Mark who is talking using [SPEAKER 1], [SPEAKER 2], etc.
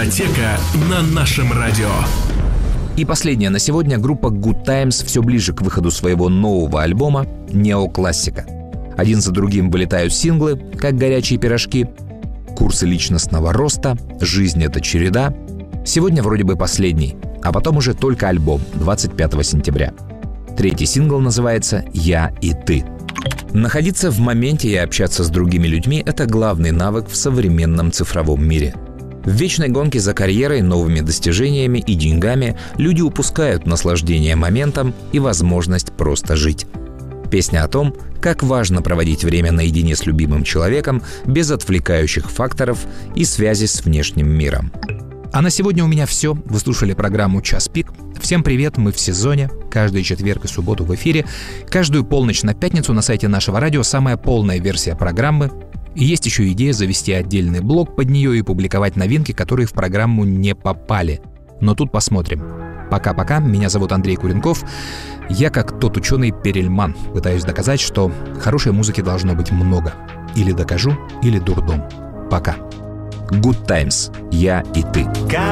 [SPEAKER 1] Дискотека на нашем радио.
[SPEAKER 2] И последнее на сегодня. Группа Good Times все ближе к выходу своего нового альбома «Неоклассика». Один за другим вылетают синглы, как горячие пирожки. Курсы личностного роста, жизнь — это череда. Сегодня вроде бы последний, а потом уже только альбом 25 сентября. Третий сингл называется «Я и ты». Находиться в моменте и общаться с другими людьми — это главный навык в современном цифровом мире. В вечной гонке за карьерой, новыми достижениями и деньгами люди упускают наслаждение моментом и возможность просто жить. Песня о том, как важно проводить время наедине с любимым человеком без отвлекающих факторов и связи с внешним миром. А на сегодня у меня все. Вы слушали программу «Час пик». Всем привет, мы в сезоне. Каждый четверг и субботу в эфире. Каждую полночь на пятницу на сайте нашего радио самая полная версия программы. И есть еще идея завести отдельный блог под нее и публиковать новинки, которые в программу не попали. Но тут посмотрим. Пока-пока, меня зовут Андрей Куренков. Я, как тот ученый Перельман, пытаюсь доказать, что хорошей музыки должно быть много. Или докажу, или дурдом. Пока. Good Times. Я и ты.